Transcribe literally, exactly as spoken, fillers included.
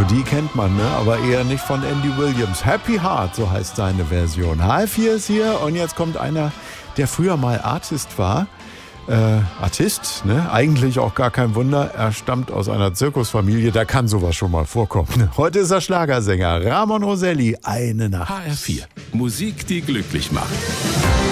Melodie kennt man, ne? Aber eher nicht von Andy Williams. Happy Heart, so heißt seine Version. H F vier ist hier und jetzt kommt einer, der früher mal Artist war. Äh, Artist, ne? Eigentlich auch gar kein Wunder. Er stammt aus einer Zirkusfamilie, da kann sowas schon mal vorkommen. Heute ist er Schlagersänger. Ramon Roselli, eine Nacht. H R vier. Musik, die glücklich macht.